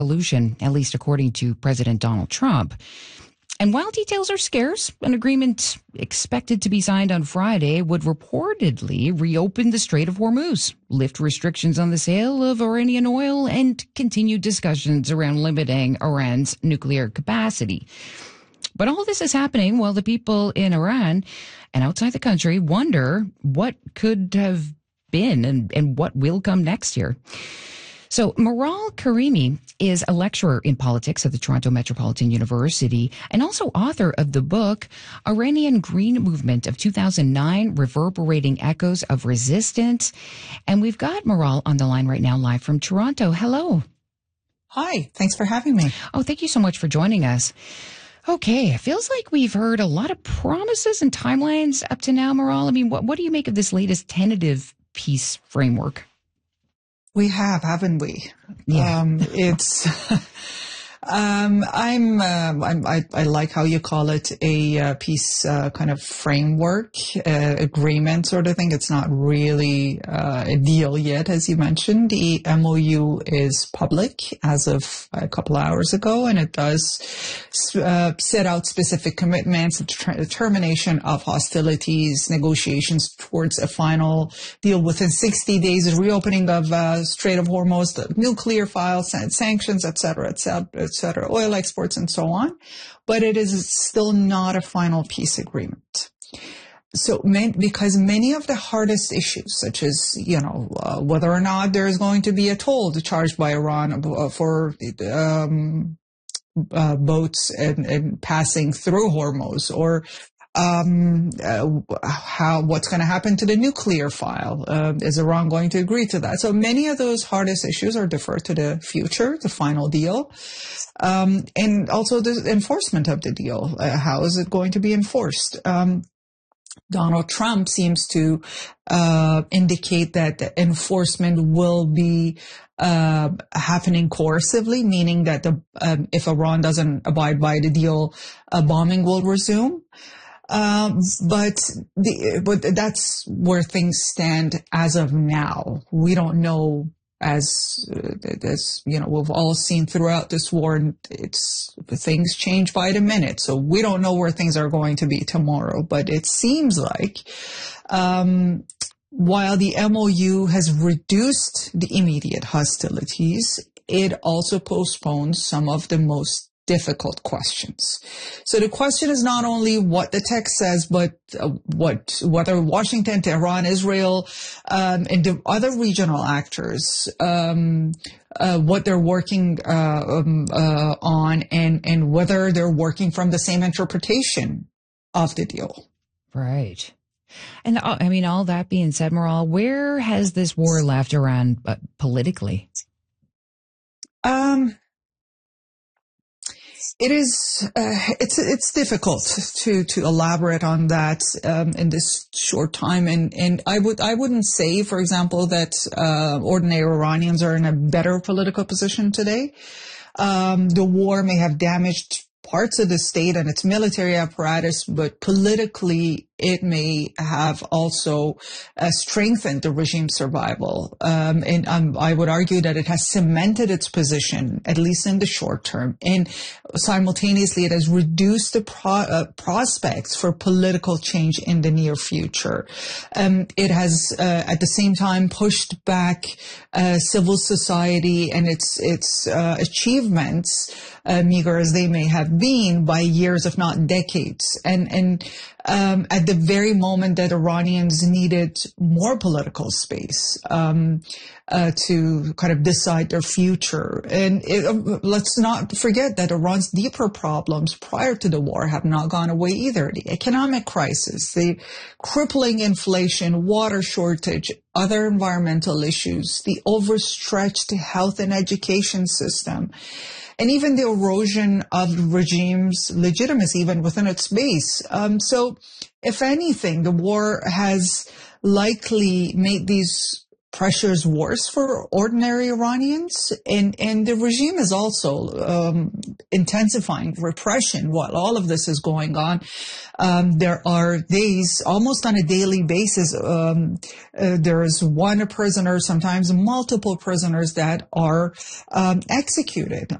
solution, at least according to President Donald Trump. And while details are scarce, an agreement expected to be signed on Friday would reportedly reopen the Strait of Hormuz, lift restrictions on the sale of Iranian oil, and continue discussions around limiting Iran's nuclear capacity. But all this is happening while the people in Iran and outside the country wonder what could have been and what will come next year. So Maral Karimi is a lecturer in politics at the Toronto Metropolitan University and also author of the book Iranian Green Movement of 2009, Reverberating Echoes of Resistance. And we've got Maral on the line right now, live from Toronto. Hello. Hi, thanks for having me. Oh, thank you so much for joining us. Okay, it feels like we've heard a lot of promises and timelines up to now, Maral. I mean, what do you make of this latest tentative peace framework? We have, haven't we? Yeah. I like how you call it a peace kind of framework, agreement sort of thing. It's not really a deal yet, as you mentioned. The MOU is public as of a couple hours ago, and it does set out specific commitments, termination of hostilities, negotiations towards a final deal within 60 days, reopening of Strait of Hormuz, the nuclear files, sanctions, et cetera, oil exports and so on. But it is still not a final peace agreement. So, because many of the hardest issues, such as, whether or not there is going to be a toll charged by Iran for boats and passing through Hormuz, or what's going to happen to the nuclear file? Is Iran going to agree to that? So many of those hardest issues are deferred to the future, the final deal. And also the enforcement of the deal. How is it going to be enforced? Donald Trump seems to indicate that the enforcement will be happening coercively, meaning that if Iran doesn't abide by the deal, bombing will resume. But that's where things stand as of now. We don't know, as we've all seen throughout this war, things change by the minute. So we don't know where things are going to be tomorrow. But it seems like, while the MOU has reduced the immediate hostilities, it also postpones some of the most difficult questions. So the question is not only what the text says, but whether Washington, Tehran, Israel, and the other regional actors, what they're working on, and whether they're working from the same interpretation of the deal. Right. And I mean, all that being said, Maral, where has this war left Iran politically? It's difficult to elaborate on that in this short time, and I wouldn't say, for example, that ordinary Iranians are in a better political position today. The war may have damaged parts of the state and its military apparatus, but politically it may have also strengthened the regime's survival. And I would argue that it has cemented its position, at least in the short term. And simultaneously, it has reduced the prospects for political change in the near future. It has, at the same time, pushed back civil society and its achievements, meager as they may have been, by years, if not decades. And at the very moment that Iranians needed more political space to kind of decide their future. And let's not forget that Iran's deeper problems prior to the war have not gone away either. The economic crisis, the crippling inflation, water shortage, other environmental issues, the overstretched health and education system, and even the erosion of the regime's legitimacy, even within its base. So, if anything, the war has likely made these pressures worse for ordinary Iranians, and the regime is also intensifying repression while all of this is going on. There are days, almost on a daily basis, there is one prisoner, sometimes multiple prisoners that are executed